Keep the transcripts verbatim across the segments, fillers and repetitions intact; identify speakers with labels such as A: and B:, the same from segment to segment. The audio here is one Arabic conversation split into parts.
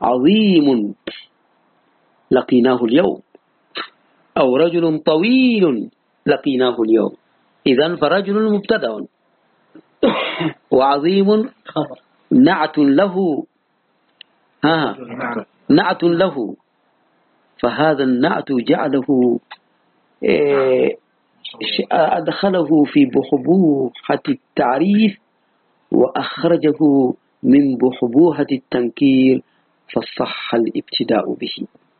A: عظيم لقيناه اليوم، أو رجل طويل لقيناه اليوم. إذن فرجل مبتدأ، وعظيم نعت له، ها نعت له، فهذا النعت جعله أدخله في بحبوحة التعريف وأخرجه من بحبوحة التنكير، فصح الابتداء به.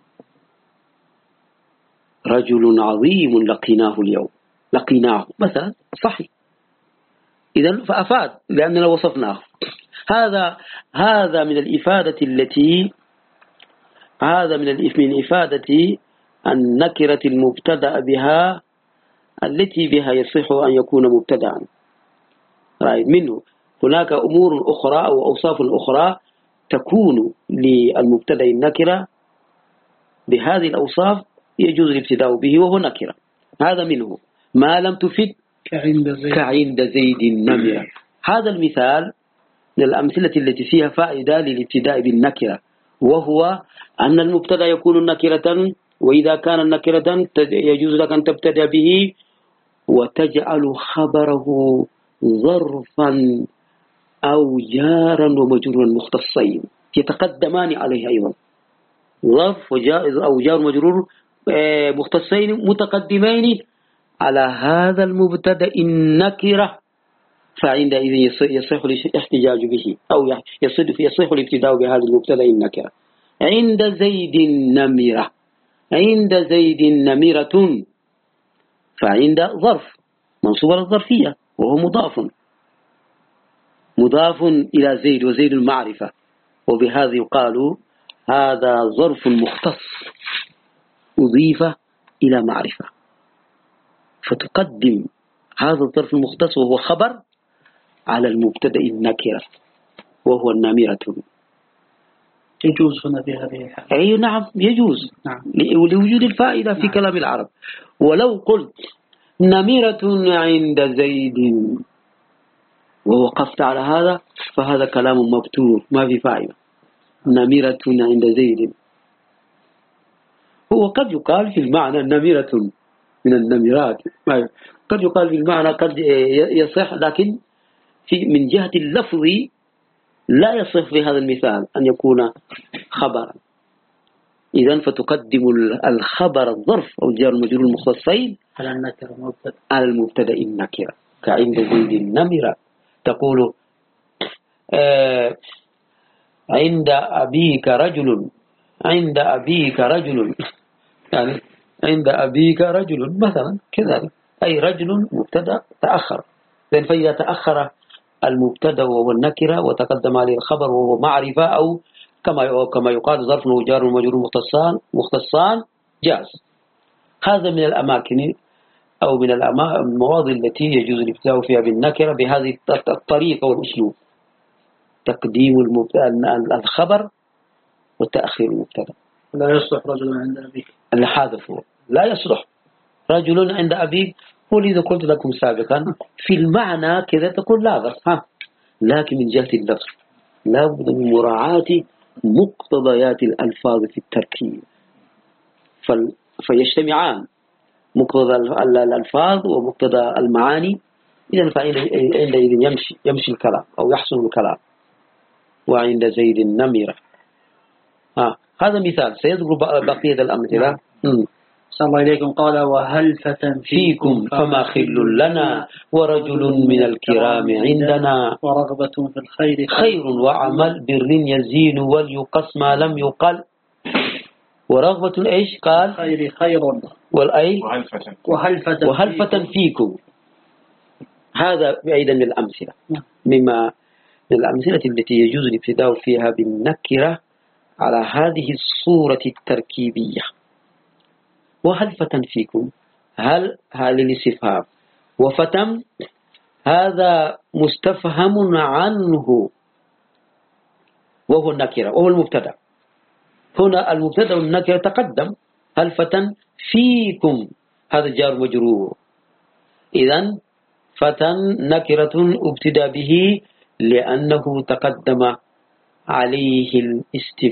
A: رجل عظيم لقيناه اليوم، لقيناه مثلا صحيح، إذن فأفاد لأننا وصفناه. هذا هذا من الإفادة التي هذا من من إفادة النكرة المبتدأ بها، التي بها يصح أن يكون مبتدأ. رأي منه هناك أمور أخرى أو أوصاف أخرى تكون للمبتدأ النكرة، بهذه الأوصاف يجوز الابتداء به وهو نكرة. هذا منه ما لم تفد كعند زيد, كعند زيد النمرة. هذا المثال من الأمثلة التي فيها فائدة للابتداء بالنكرة، وهو أن المبتدأ يكون نكرة، وإذا كان نكرة يجوز لك أن تبتدأ به وتجعل خبره ظرفا أو جارا ومجرورا مختصين يتقدمان عليه أيضا. ظرف أو جار ومجرور مختصين متقدمين على هذا المبتدأ النكرة، فعندئذ يصح الاحتجاج به أو يصح الابتداء بهذا المبتدأ النكرة. عند زيد نمرة، عند زيد نمرة، فعند ظرف منصوب على الظرفية وهو مضاف مضاف إلى زيد، وزيد المعرفة، وبهذا يقال هذا ظرف مختص أضيف إلى معرفة، فتقدم هذا الظرف المختص وهو خبر على المبتدأ النكرة وهو النمرة.
B: يجوز هنا بهذه الحالة؟
A: أي نعم يجوز،
B: نعم.
A: لوجود الفائدة في نعم. كلام العرب. ولو قلت نمرة عند زيد ووقفت على هذا فهذا كلام مبتور ما في فائدة. نمرة عند زيد هو قد يقال في المعنى نمرة من النمرات، قد يقال في المعنى قد يصح، لكن في من جهة اللفظ لا يصح في هذا المثال أن يكون خبرا. إذن فتقدم الخبر الظرف أو الجار المجرور المختصين
B: على النكرة
A: على المبتدأ النكرة. كعند زيد النمرة تقول آه عند أبيك رجل، عند أبيك رجل يعني عند أبيك رجل مثلا كذلك، أي رجل مبتدأ تأخر. لأن فإذا تأخر المبتدأ وهو النكرة وتقدم عليه الخبر وهو معرفة، أو كما كما يقال ظرف وجار ومجرور مختصان مختصان جاز. هذا من الأماكن أو من المواضع التي يجوز الابتداء فيها بالنكرة بهذه الطريقة والأسلوب، تقديم الخبر وتأخير المبتدأ.
B: لا يصلح رجل عند أبيك،
A: الحذف لا يصلح رجل عند أبيك. ولذا قلت لكم سابقا في المعنى كذا تقول لا بس ها، لكن من جهة اللفظ لا بد من مراعاة مقتضيات الألفاظ في التركيب، فيجتمعان مقتضى الألفاظ ومقتضى المعاني. إذن فعندئذ يمشي يمشي الكلام أو يحصل الكلام. وعند زيد النمرة آه. هذا مثال، سيذكر بقية الأمثلة.
B: صلى الله إليكم. قال وهل فتن
A: فيكم فما خل لنا، ورجل من الكرام عندنا،
B: ورغبة في الخير
A: خير وعمل بر يزين وليقص ما لم يقل. ورغبة إيش قال؟
B: خير خير
A: والأي
B: وهل فتن وهل فتن,
A: وهل فتن فيكم. هذا أيضا من الأمثلة، مما من الأمثلة التي يجوز الابتداء فيها بالنكرة على هذه الصورة التركيبية. وهل فتن فيكم، هل هل الاستفهام، وفتن هذا مستفهم عنه وهو النكرة وهو المبتدأ. هنا المبتدأ والنكرة تقدم، هل فتن فيكم هذا جار مجرور. إذن فتن نكرة ابتدأ به لأنه تقدم عليه الاستفهام.